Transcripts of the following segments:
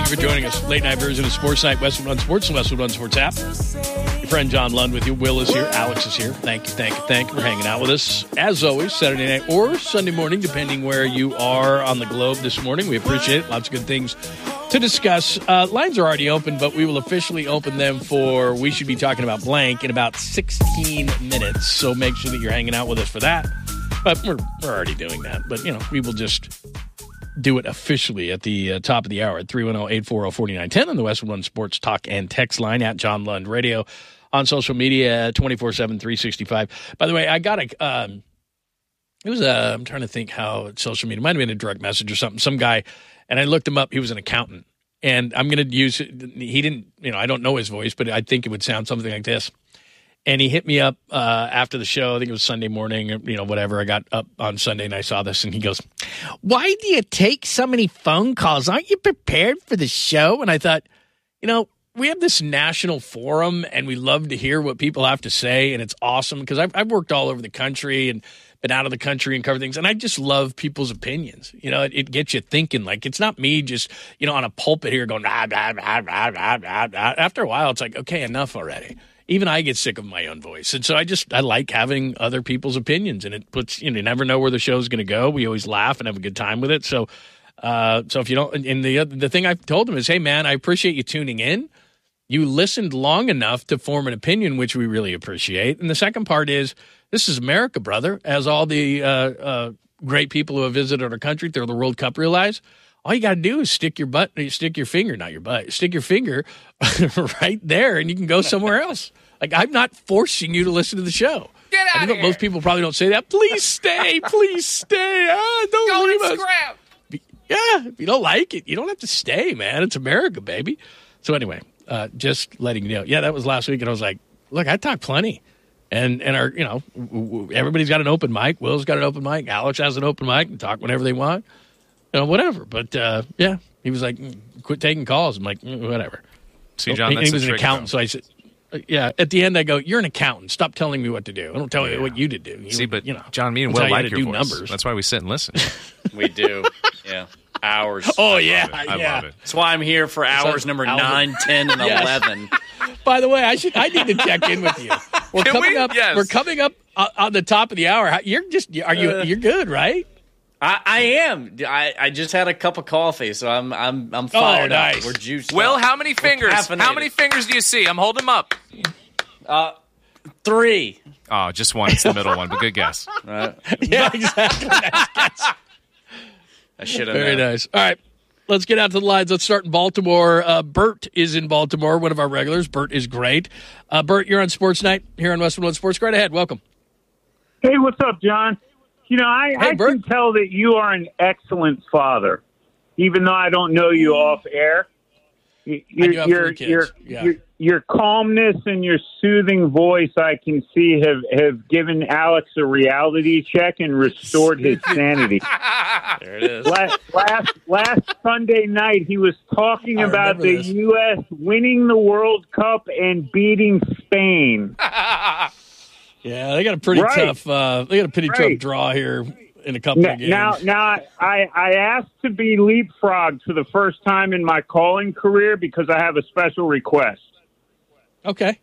Thank you for joining us. Late night version of Sports Night, Westwood One Sports, and Westwood One Sports app. Your friend John Lund with you. Will is here. Alex is here. Thank you for hanging out with us. As always, Saturday night or Sunday morning, depending where you are on the globe this morning. We appreciate it. Lots of good things to discuss. Lines are already open, but we will officially open them for We Should Be Talking About Blank in about 16 minutes. So make sure that you're hanging out with us for that. But we're already doing that. But, we will just do it officially at the top of the hour at 310-840-4910 on the Westwood One Sports Talk and Text line at John Lund Radio on social media 24/7, 365. By the way, I got I'm trying to think how social media, it might have been a direct message or something, some guy, and I looked him up. He was an accountant, and I'm going to use it. He didn't, I don't know his voice, but I think it would sound something like this. And he hit me up after the show. I think it was Sunday morning, whatever. I got up on Sunday and I saw this, and he goes, "Why do you take so many phone calls? Aren't you prepared for the show?" And I thought, we have this national forum, and we love to hear what people have to say, and it's awesome because I've worked all over the country and been out of the country and covered things, and I just love people's opinions. It gets you thinking. Like, it's not me just, on a pulpit here going, blah, blah, blah, blah, blah, blah, blah. After a while, it's like, okay, enough already. Even I get sick of my own voice. And so I like having other people's opinions, and it puts, you never know where the show's going to go. We always laugh and have a good time with it. So if you don't, and the thing I've told him is, hey man, I appreciate you tuning in. You listened long enough to form an opinion, which we really appreciate. And the second part is, this is America, brother. As all the great people who have visited our country through the World Cup realize, all you got to do is stick your finger right there, and you can go somewhere else. Like, I'm not forcing you to listen to the show. Get out of here. Most people probably don't say that. Please stay. Please stay. Don't leave us. Scrap. Yeah, if you don't like it, you don't have to stay, man. It's America, baby. So anyway, just letting you know. Yeah, that was last week, and I was like, look, I talk plenty. And our, everybody's got an open mic. Will's got an open mic. Alex has an open mic and talk whenever they want. Whatever. But, yeah, he was like, quit taking calls. I'm like, whatever. See, John, he was an accountant, so I said, yeah, at the end I go, you're an accountant. Stop telling me what to do. I don't tell you what you to do. John, me and Will like your voice. Numbers. That's why we sit and listen. We do. Yeah. Hours. Oh, yeah. I love it. That's why I'm here for hours number 9, 10, and 11. By the way, I need to check in with you. We're coming up on the top of the hour. You're good, right? I am. I just had a cup of coffee, so I'm fired up. We're juiced Will, up. how many fingers? How many fingers do you see? I'm holding them up. 3. Oh, just one. It's the middle one, but good guess. Yeah, exactly. Nice guess. I should have. Very nice. All right. Let's get out to the lines. Let's start in Baltimore. Bert is in Baltimore, one of our regulars. Bert is great. Bert, you're on Sports Night here on Westwood One Sports. Go right ahead. Welcome. Hey, what's up, John? I Bert. can tell that you are an excellent father, even though I don't know you off air. Your calmness and your soothing voice, I can see, have given Alex a reality check and restored his sanity. There it is. Last Sunday night, he was talking about the U.S. winning the World Cup and beating Spain. Yeah, they got a pretty tough. Tough draw here in a couple of games. Now, I asked to be leapfrogged for the first time in my calling career because I have a special request. Okay.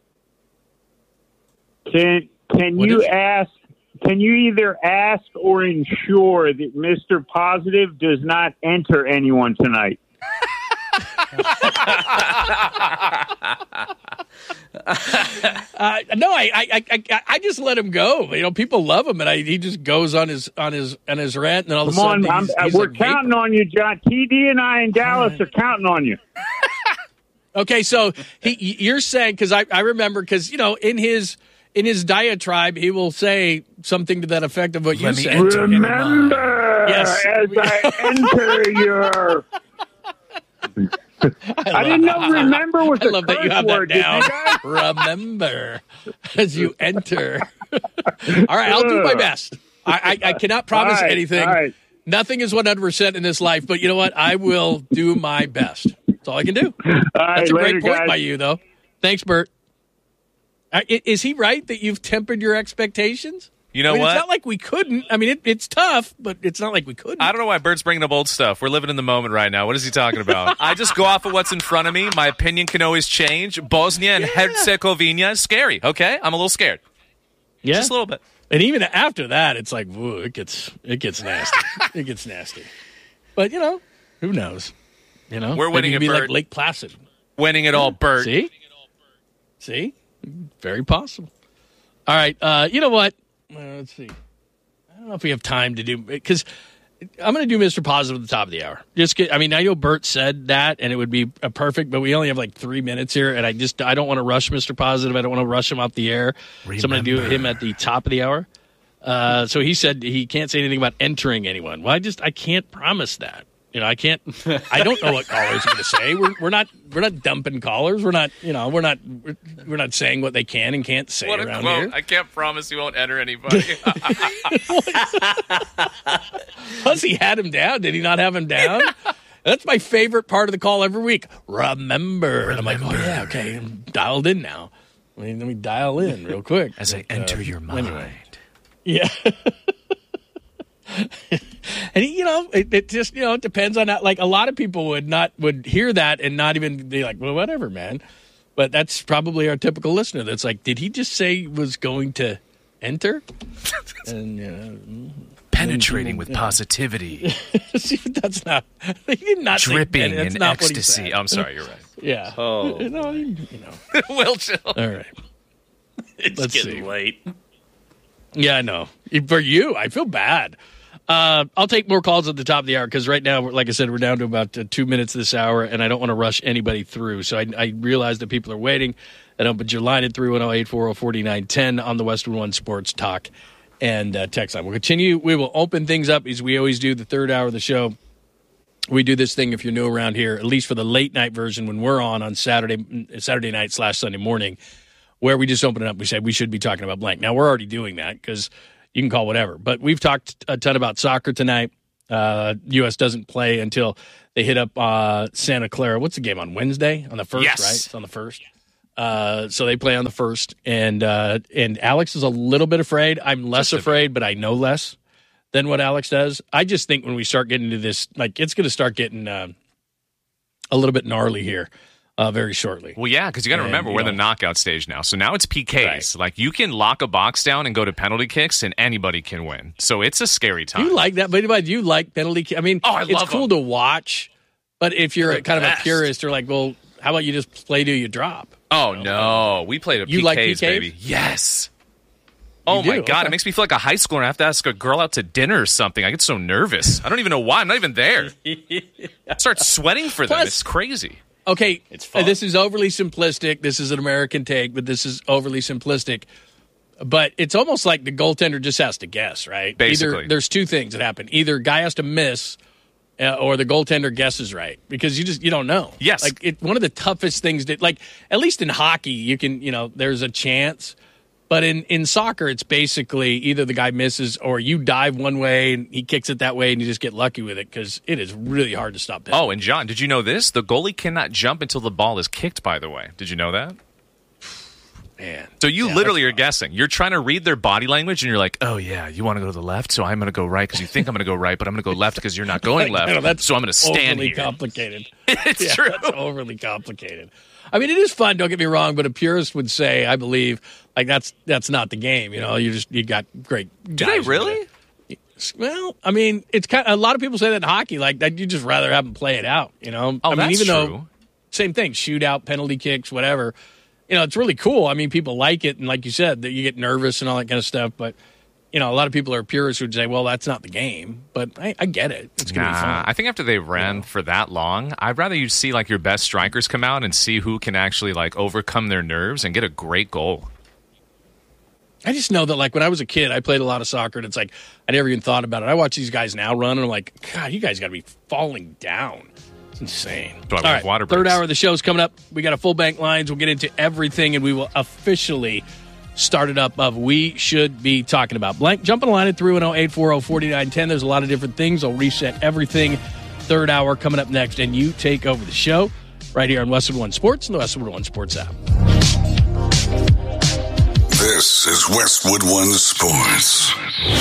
Can you ask? Can you either ask or ensure that Mr. Positive does not enter anyone tonight? No, I just let him go. People love him, and he just goes on his rant, and then all of a sudden we're counting on you, John. TD and I in Dallas are counting on you. Okay, so you're saying, because I remember, because in his diatribe he will say something to that effect of what you said. Remember, yes, as I enter your. I didn't know remember was a curse word. I love that you have that down. Remember as you enter. All right, I'll do my best. I cannot promise anything. All right. Nothing is 100% in this life, but you know what? I will do my best. That's all I can do. That's a great point by you, though. Thanks, Bert. Is he right that you've tempered your expectations? You know what? It's not like we couldn't. I mean, it's tough, but it's not like we couldn't. I don't know why Bert's bringing up old stuff. We're living in the moment right now. What is he talking about? I just go off of what's in front of me. My opinion can always change. Bosnia and Herzegovina is scary, okay? I'm a little scared. Yeah. Just a little bit. And even after that, it's like, whoa, it gets nasty. It gets nasty. But, who knows? We're winning it, be Bert. like Lake Placid. Winning it all, Bert. See? Very possible. All right. You know what? Let's see. I don't know if we have time to do, because I'm going to do Mr. Positive at the top of the hour. I know Bert said that, and it would be perfect, but we only have like 3 minutes here, and I don't want to rush Mr. Positive. I don't want to rush him off the air. So I'm going to do him at the top of the hour. So he said he can't say anything about entering anyone. Well, I can't promise that. I can't. I don't know what callers are going to say. We're not dumping callers. We're not saying what they can and can't say around here. I can't promise you won't enter anybody. Plus, he had him down. Did he not have him down? That's my favorite part of the call every week. Remember. And I'm like, oh yeah, okay, I'm dialed in now. Let me dial in real quick as I enter your mind. Anyway. Yeah. And it just it depends on that. Like a lot of people would hear that and not even be like, well, whatever, man. But that's probably our typical listener. That's like, did he just say he was going to enter? And penetrating with positivity. See, but that's not. He did not dripping say, that's in not ecstasy. What he said. I'm sorry, you're right. Yeah. Oh, no, Will chill. All right. Let's getting late. Yeah, I know. For you, I feel bad. I'll take more calls at the top of the hour because right now, like I said, we're down to about 2 minutes this hour, and I don't want to rush anybody through. So I realize that people are waiting. I don't, but your line at 310-840-4910 on the Westwood One Sports Talk and text line. We'll continue. We will open things up as we always do the third hour of the show. We do this thing, if you're new around here, at least for the late night version when we're on Saturday night / Sunday morning, where we just open it up. We say we should be talking about blank. Now, we're already doing that because you can call whatever. But we've talked a ton about soccer tonight. U.S. doesn't play until they hit up Santa Clara. What's the game, on Wednesday? On the 1st, yes. Right? It's on the 1st. So they play on the 1st. And Alex is a little bit afraid. I'm less afraid, but I know less than what Alex does. I just think when we start getting into this, like, it's going to start getting a little bit gnarly here. Very shortly. Well, yeah, because you got to remember we're in the knockout stage now. So now it's PKs. Right. Like you can lock a box down and go to penalty kicks, and anybody can win. So it's a scary time. Do you like that? But do you like penalty kicks? I mean, it's cool to watch. But if you're kind of a purist, you're like, well, how about you just play till you drop? Oh no, we played a PKs, like PKs, baby. Yes. Oh my God, It makes me feel like a high schooler. I have to ask a girl out to dinner or something. I get so nervous. I don't even know why. I'm not even there. I start sweating for them. It's crazy. Okay, this is overly simplistic. This is an American take, but this is overly simplistic. But it's almost like the goaltender just has to guess, right? Basically. Either there's two things that happen. Either guy has to miss or the goaltender guesses right because you don't know. Yes. Like one of the toughest things that, like, at least in hockey, you can, there's a chance. But in soccer, it's basically either the guy misses or you dive one way and he kicks it that way and you just get lucky with it because it is really hard to stop that. Oh, and John, did you know this? The goalie cannot jump until the ball is kicked, by the way. Did you know that? Man. So you literally are guessing. You're trying to read their body language and you're like, oh, yeah, you want to go to the left? So I'm going to go right because you think I'm going to go right, but I'm going to go left because you're not going left. So I'm going to stand overly here. Complicated. It's true. That's overly complicated. I mean, it is fun, don't get me wrong, but a purist would say, I believe, like that's not the game. You got great guys. Do they really? Well, I mean, it's kind of, a lot of people say that in hockey, like that you just rather have them play it out, Oh, I mean, that's even true. Though same thing, shootout, penalty kicks, whatever. It's really cool. I mean, people like it, and like you said, that you get nervous and all that kind of stuff, but a lot of people are purists who would say, well, that's not the game. But I get it. It's going to be fun. I think after they ran for that long, I'd rather you see like your best strikers come out and see who can actually like overcome their nerves and get a great goal. I just know that, like, when I was a kid, I played a lot of soccer, and it's like I never even thought about it. I watch these guys now run, and I'm like, God, you guys got to be falling down. It's insane. All right, water third breaks. hour of the show is coming up. We got a full bank lines. We'll get into everything, and we will officially started up of We Should Be Talking About Blank. Jump on the line at 310-840-4910. There's a lot of different things. I'll reset everything. Third hour coming up next, and you take over the show right here on Westwood One Sports and the Westwood One Sports app. This is Westwood One Sports.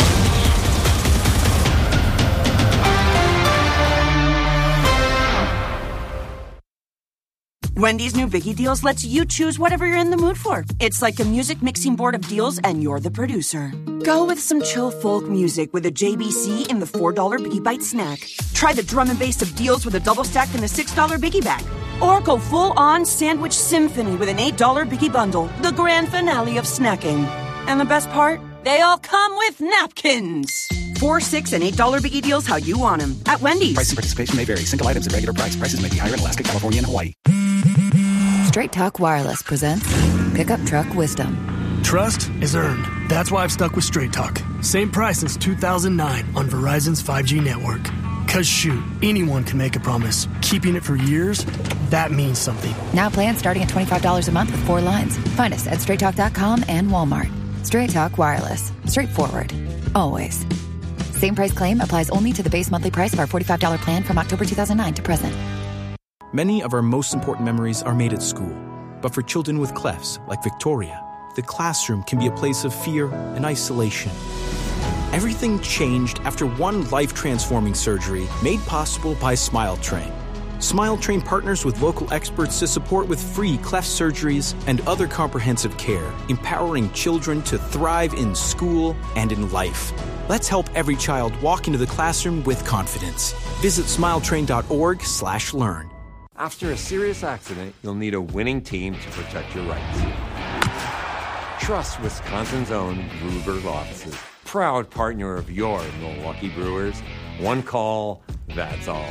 Wendy's new Biggie Deals lets you choose whatever you're in the mood for. It's like a music mixing board of deals, and you're the producer. Go with some chill folk music with a JBC in the $4 Biggie Bite snack. Try the drum and bass of deals with a double stack in the $6 Biggie Bag. Or go full-on sandwich symphony with an $8 Biggie Bundle, the grand finale of snacking. And the best part? They all come with napkins. $4, $6, and $8 Biggie Deals how you want them. At Wendy's. Price and participation may vary. Single items at regular price. Prices may be higher in Alaska, California, and Hawaii. Straight Talk Wireless presents Pickup Truck Wisdom. Trust is earned. That's why I've stuck with Straight Talk. Same price since 2009 on Verizon's 5G network. Cause shoot, anyone can make a promise. Keeping it for years, that means something. Now plans starting at $25 a month with 4 lines. Find us at straighttalk.com and Walmart. Straight Talk Wireless. Straightforward. Always. Same price claim applies only to the base monthly price of our $45 plan from October 2009 to present. Many of our most important memories are made at school. But for children with clefts, like Victoria, the classroom can be a place of fear and isolation. Everything changed after one life-transforming surgery made possible by SmileTrain. SmileTrain partners with local experts to support with free cleft surgeries and other comprehensive care, empowering children to thrive in school and in life. Let's help every child walk into the classroom with confidence. Visit smiletrain.org/learn. After a serious accident, you'll need a winning team to protect your rights. Trust Wisconsin's own Ruger Law Offices, proud partner of your Milwaukee Brewers. One call, that's all.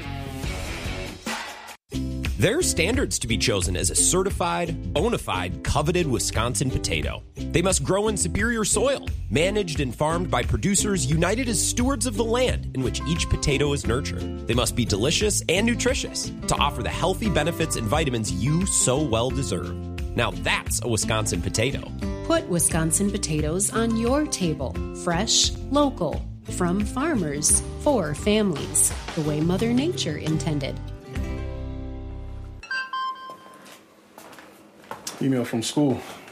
There are standards to be chosen as a certified, bona fide, coveted Wisconsin potato. They must grow in superior soil, managed and farmed by producers united as stewards of the land in which each potato is nurtured. They must be delicious and nutritious to offer the healthy benefits and vitamins you so well deserve. Now that's a Wisconsin potato. Put Wisconsin potatoes on your table. Fresh, local, from farmers, for families, the way Mother Nature intended. Email from school.